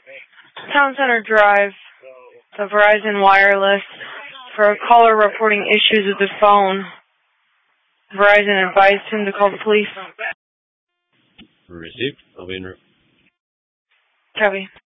Town Center Drive, the Verizon Wireless, for a caller reporting issues with the phone. Verizon advised him to call the police. Received. I'll be in route. Copy.